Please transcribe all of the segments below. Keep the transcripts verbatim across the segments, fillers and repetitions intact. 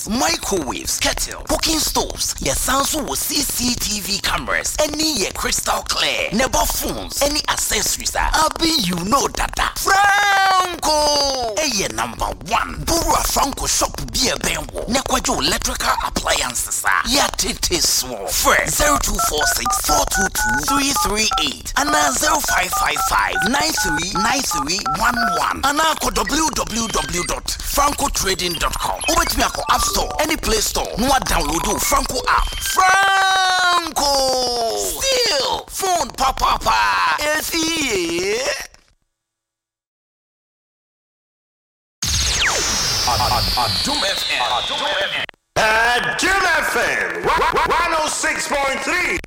fridges, microwaves, kettle, cooking stoves, your Samsung with C C T V cameras, any your crystal clear, never phones, any accessories. I'll be you know that. Franco! Hey, number one. Burua Franco shop be a benwo. Nekwajo electrical appliances. Ya tete small. First zero two four six four two two three three eight and zero five five five nine three nine three one one. And now go w w w dot franco trading dot com. Over to me App Store, any Play Store. No download the Franco app. Franco! Still phone papa pa. Is he? Adum F M. Adum F M. one oh six point three.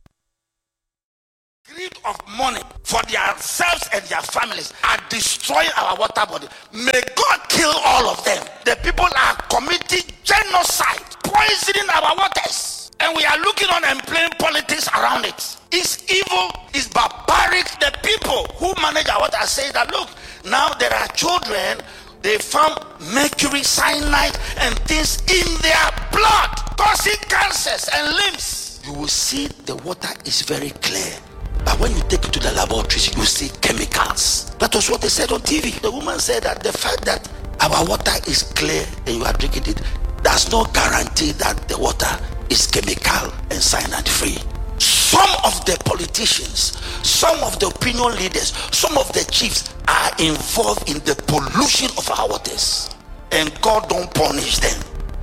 Greed of money for themselves and their families are destroying our water body. May God kill all of them. The people are committing genocide, poisoning our waters, and we are looking on and playing politics around it. It's evil, it's barbaric. The people who manage our water say that, look, now there are children, they found mercury, cyanide, and things in their blood, causing cancers and limbs. You will see the water is very clear. But when you take it to the laboratories, you see chemicals. That was what they said on T V. The woman said that the fact that our water is clear and you are drinking it does not guarantee that the water is chemical and cyanide free. Some of the politicians, some of the opinion leaders, some of the chiefs are involved in the pollution of our waters. And God don't punish them.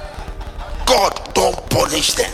God don't punish them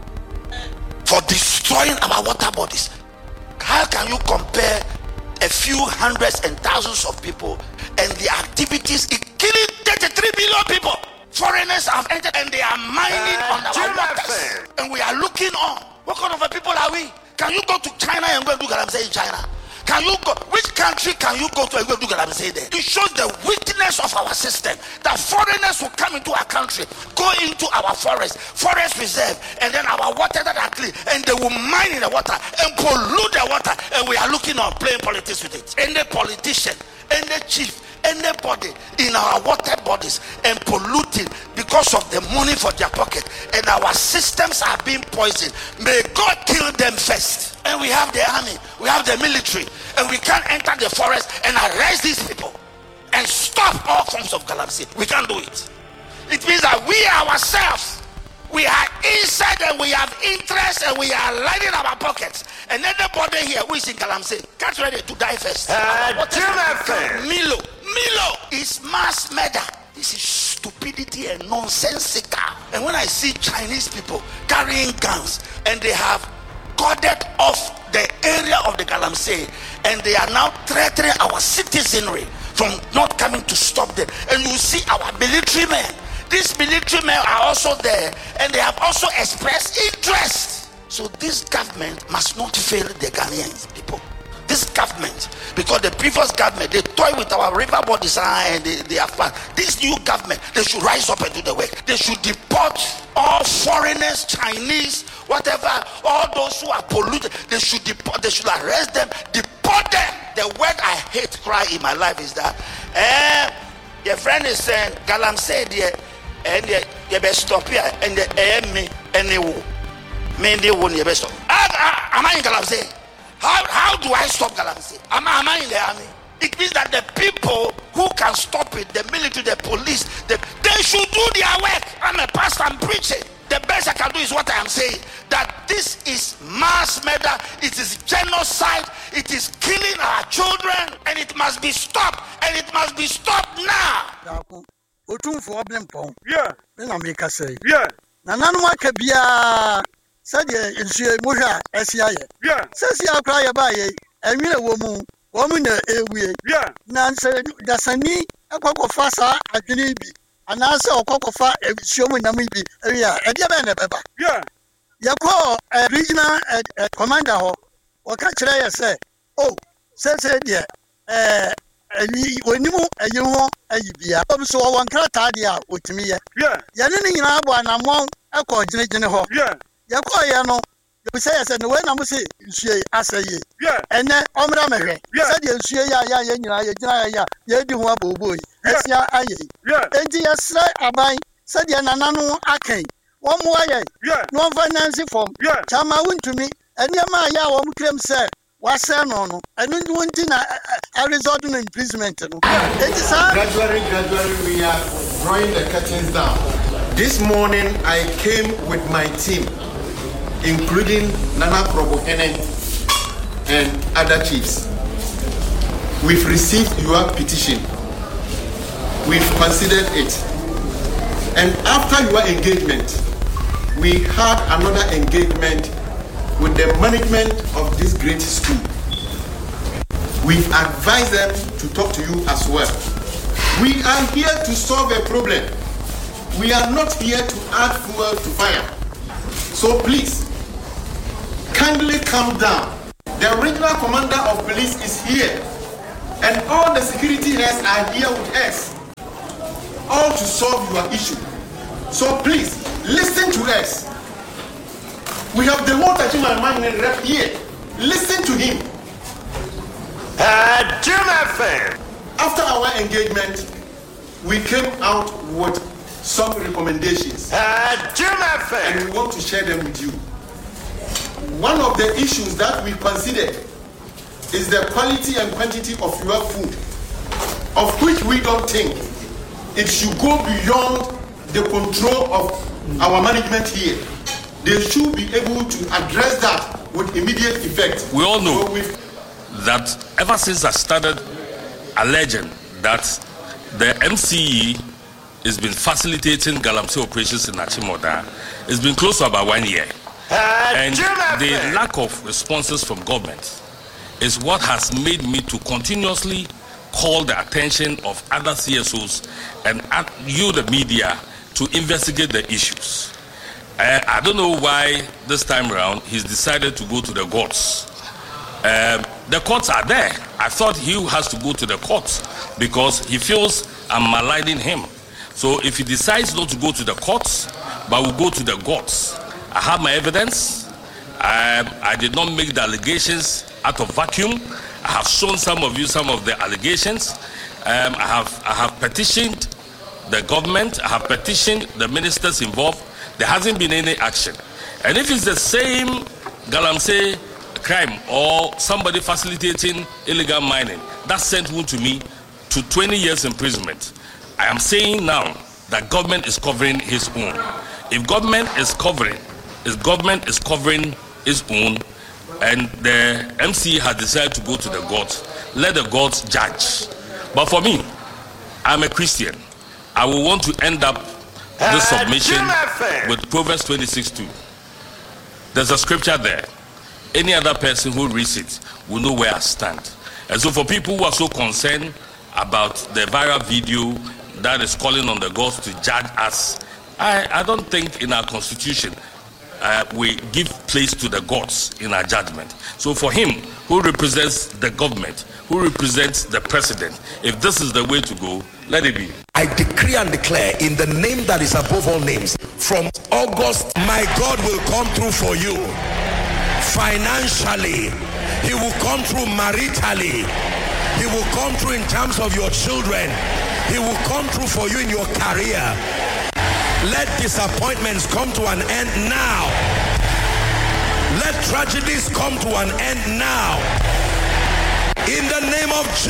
for destroying our water bodies. How can you compare a few hundreds and thousands of people and the activities in killing thirty-three million people? Foreigners have entered and they are mining uh, on our waters. And we are looking on. What kind of a people are we? Can you go to China and go and do galamsey in China? Can you go? Which country can you go to and go and do galamsey there? It shows the weakness of our system. That foreigners will come into our country, go into our forest, forest reserve, and then our water that are clean, and they will mine in the water and pollute the water. And we are looking on playing politics with it. Any politician, any chief, anybody in our water bodies and polluting because of the money for their pocket, and our systems are being poisoned. May God kill them first. And we have the army, we have the military, and we can't enter the forest and arrest these people and stop all forms of galamsey. We can't do it. It means that we ourselves, we are inside and we have interest and we are lining our pockets. And anybody here who is in galamsey can't ready to die first. Uh, Milo, Milo is mass murder. This is stupidity and nonsensical. And when I see Chinese people carrying guns and they have corded off the area of the galamsey and they are now threatening our citizenry from not coming to stop them, and you see our military men, these military men are also there and they have also expressed interest. So this government must not fail the Ghanaians people. This government, because the previous government, they toy with our river bodies and they, they have planned. This new government, they should rise up and do the work. They should deport all foreigners, Chinese, whatever, all those who are polluted. They should deport, they should arrest them, deport them. The word I hate cry in my life is that, eh, your friend is saying, galamsey there, and you best stop here, and the eh, me, and they will. Me, they won't, you best stop. Am I in galamsey? How, how do I stop galamsey? Am I, am I in the army? It means that the people who can stop it, the military, the police, the, they should do their work. I'm a pastor, I'm preaching. The best I can do is what I am saying. That this is mass murder, it is genocide, it is killing our children, and it must be stopped, and it must be stopped now. Yeah. Yeah. Said ye Musha S I A. Yeah. Says ya cry about ye, and you a woman, woman a way. Yeah. Nancy, that's a knee, a cock of fassa, a guinea, and answer a cock of fire, a showing a maybe, a year, a diamond pepper. Yeah. Ya call a regional commander or catch I say, oh, says it, yeah, eh, when you a you want a year, so one cratadia with me. Yeah. Yanin in our one among a coordinating hall. Yeah. Yakoya no, you say as and when I'm say, I say, yeah, and then Omra Mary, yeah, said you see ya, ya, ya, ya, ya, ya, ya, do one boy, yeah, and yes, I buy said the Nanano Aken. One more year, no finance form. Chama went to me, and Yama Yawam claim, sir, was sent on, and don't want a result in imprisonment. Gradually, gradually, we are drawing the curtains down. This morning, I came with my team, including Nana Probohene and other chiefs. We've received your petition. We've considered it. And after your engagement, we had another engagement with the management of this great school. We've advised them to talk to you as well. We are here to solve a problem. We are not here to add fuel to fire. So please, kindly calm down. The regional commander of police is here, and all the security heads are here with us, all to solve your issue. So please, listen to us. We have the whole Tajima man rep here. Listen to him. Uh, Jim F M. After our engagement, we came out with some recommendations. Uh, Jim F M. And we want to share them with you. One of the issues that we considered is the quality and quantity of your food, of which we don't think it should go beyond the control of our management here. They should be able to address that with immediate effect. We all know so that ever since I started alleging that the M C E has been facilitating Galamsey operations in Achimota, it's been close to about one year. Uh, and the lack of responses from government is what has made me to continuously call the attention of other C S Os and you, the media, to investigate the issues. Uh, I don't know why this time around he's decided to go to the courts. Um, the courts are there. I thought he has to go to the courts because he feels I'm maligning him. So if he decides not to go to the courts, but will go to the courts, I have my evidence. Um, I did not make the allegations out of vacuum. I have shown some of you some of the allegations. Um, I have I have petitioned the government. I have petitioned the ministers involved. There hasn't been any action. And if it's the same Galamsey crime or somebody facilitating illegal mining, that sent one to me to twenty years imprisonment. I am saying now that government is covering his own. If government is covering, if government is covering his own, and the M C E has decided to go to the gods, let the gods judge. But for me, I'm a Christian. I will want to end up this submission with Proverbs twenty-six two. There's a scripture there. Any other person who reads it will know where I stand. And so for people who are so concerned about the viral video that is calling on the gods to judge us, I, I don't think in our constitution uh, we give place to the gods in our judgment. So for him who represents the government, who represents the president, if this is the way to go, let it be. I decree and declare in the name that is above all names, from August, my God will come through for you. Financially, he will come through maritally, he will come through in terms of your children, he will come through for you in your career. Let disappointments come to an end now. Let tragedies come to an end now. In the name of Jesus.